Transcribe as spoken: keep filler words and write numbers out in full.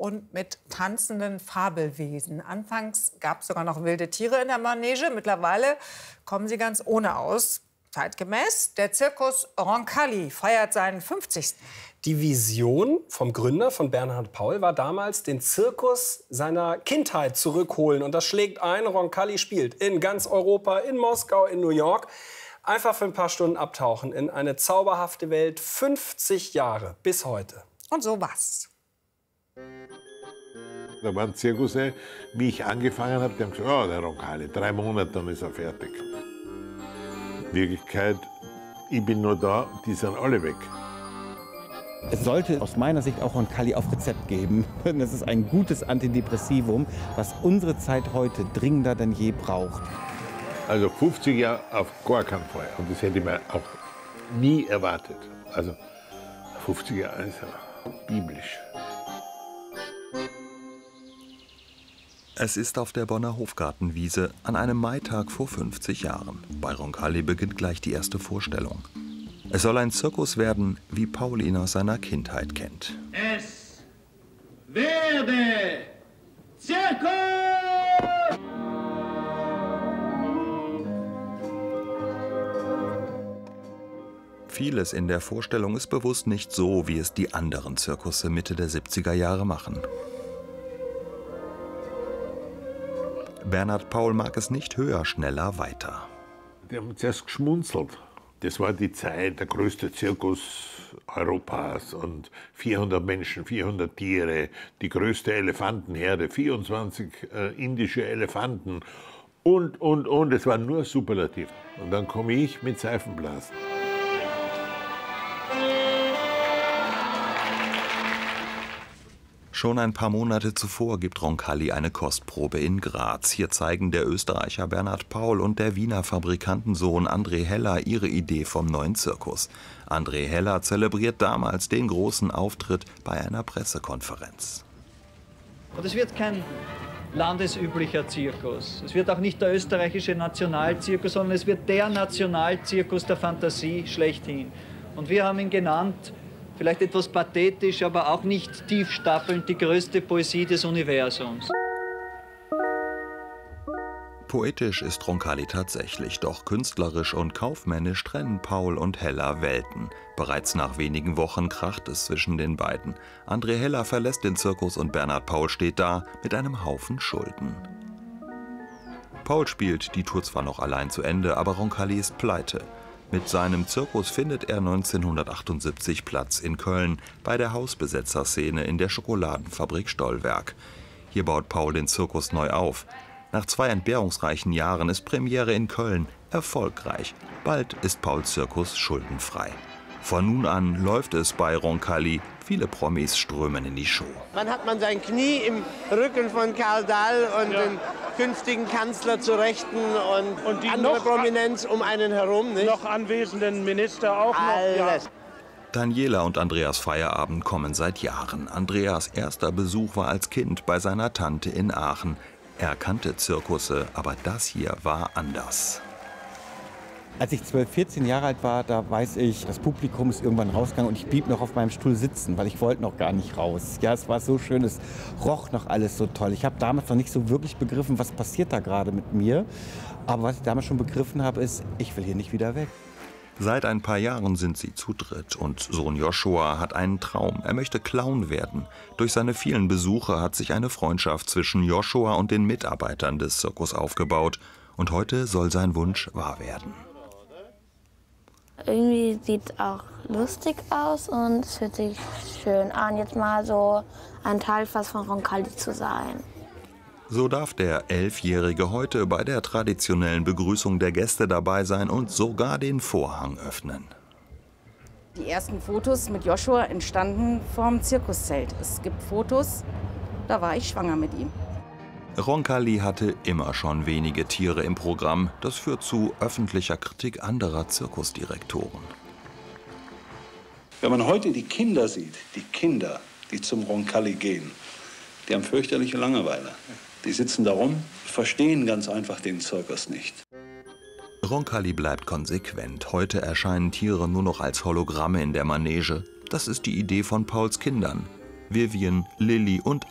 und mit tanzenden Fabelwesen. Anfangs gab es sogar noch wilde Tiere in der Manege. Mittlerweile kommen sie ganz ohne aus. Zeitgemäß, der Zirkus Roncalli feiert seinen fünfzigsten Die Vision vom Gründer, von Bernhard Paul, war damals, den Zirkus seiner Kindheit zurückholen. Und das schlägt ein, Roncalli spielt in ganz Europa, in Moskau, in New York. Einfach für ein paar Stunden abtauchen in eine zauberhafte Welt. fünfzig Jahre bis heute. Und so was. Da waren Zirkusse, wie ich angefangen habe, die haben gesagt, oh, der Roncalli, drei Monate, dann ist er fertig. In Wirklichkeit, ich bin nur da, die sind alle weg. Es sollte aus meiner Sicht auch Roncalli auf Rezept geben. Das ist ein gutes Antidepressivum, was unsere Zeit heute dringender denn je braucht. Also fünfzig Jahre auf gar keinen Fall. Und das hätte ich mir auch nie erwartet. Also fünfzig Jahre ist ja biblisch. Es ist auf der Bonner Hofgartenwiese an einem Maitag vor fünfzig Jahren. Bei Roncalli beginnt gleich die erste Vorstellung. Es soll ein Zirkus werden, wie Paul ihn aus seiner Kindheit kennt. Es werde Zirkus! Vieles in der Vorstellung ist bewusst nicht so, wie es die anderen Zirkusse Mitte der siebziger Jahre machen. Bernhard Paul mag es nicht höher, schneller, weiter. Die haben zuerst geschmunzelt. Das war die Zeit, der größte Zirkus Europas und vierhundert Menschen, vierhundert Tiere, die größte Elefantenherde, vierundzwanzig äh, indische Elefanten und, und, und. Es war nur Superlativ. Und dann komme ich mit Seifenblasen. Schon ein paar Monate zuvor gibt Roncalli eine Kostprobe in Graz. Hier zeigen der Österreicher Bernhard Paul und der Wiener Fabrikantensohn André Heller ihre Idee vom neuen Zirkus. André Heller zelebriert damals den großen Auftritt bei einer Pressekonferenz. Und es wird kein landesüblicher Zirkus. Es wird auch nicht der österreichische Nationalzirkus, sondern es wird der Nationalzirkus der Fantasie schlechthin. Und wir haben ihn genannt, vielleicht etwas pathetisch, aber auch nicht tiefstaffelnd, die größte Poesie des Universums. Poetisch ist Roncalli tatsächlich, doch künstlerisch und kaufmännisch trennen Paul und Heller Welten. Bereits nach wenigen Wochen kracht es zwischen den beiden. André Heller verlässt den Zirkus und Bernhard Paul steht da mit einem Haufen Schulden. Paul spielt die Tour zwar noch allein zu Ende, aber Roncalli ist pleite. Mit seinem Zirkus findet er neunzehnhundertachtundsiebzig Platz in Köln bei der Hausbesetzerszene in der Schokoladenfabrik Stollwerk. Hier baut Paul den Zirkus neu auf. Nach zwei entbehrungsreichen Jahren ist Premiere in Köln erfolgreich. Bald ist Pauls Zirkus schuldenfrei. Von nun an läuft es bei Roncalli. Viele Promis strömen in die Show. Wann hat man sein Knie im Rücken von Karl Dahl und ja. den künftigen Kanzler zu Rechten und, und die andere Prominenz um einen herum, nicht? Noch anwesenden Minister auch Alles. noch. Ja. Daniela und Andreas Feierabend kommen seit Jahren. Andreas erster Besuch war als Kind bei seiner Tante in Aachen. Er kannte Zirkusse, aber das hier war anders. Als ich zwölf, vierzehn Jahre alt war, da weiß ich, das Publikum ist irgendwann rausgegangen und ich blieb noch auf meinem Stuhl sitzen, weil ich wollte noch gar nicht raus. Ja, es war so schön, es roch noch alles so toll. Ich habe damals noch nicht so wirklich begriffen, was passiert da gerade mit mir. Aber was ich damals schon begriffen habe, ist, ich will hier nicht wieder weg. Seit ein paar Jahren sind sie zu dritt und Sohn Joshua hat einen Traum. Er möchte Clown werden. Durch seine vielen Besuche hat sich eine Freundschaft zwischen Joshua und den Mitarbeitern des Zirkus aufgebaut. Und heute soll sein Wunsch wahr werden. Irgendwie sieht auch lustig aus und es fühlt sich schön an, jetzt mal so ein Teil fast von Roncalli zu sein. So darf der Elfjährige heute bei der traditionellen Begrüßung der Gäste dabei sein und sogar den Vorhang öffnen. Die ersten Fotos mit Joshua entstanden vorm Zirkuszelt. Es gibt Fotos, da war ich schwanger mit ihm. Roncalli hatte immer schon wenige Tiere im Programm. Das führt zu öffentlicher Kritik anderer Zirkusdirektoren. Wenn man heute die Kinder sieht, die Kinder, die zum Roncalli gehen, die haben fürchterliche Langeweile. Die sitzen da rum, verstehen ganz einfach den Zirkus nicht. Roncalli bleibt konsequent. Heute erscheinen Tiere nur noch als Hologramme in der Manege. Das ist die Idee von Pauls Kindern. Vivian, Lilly und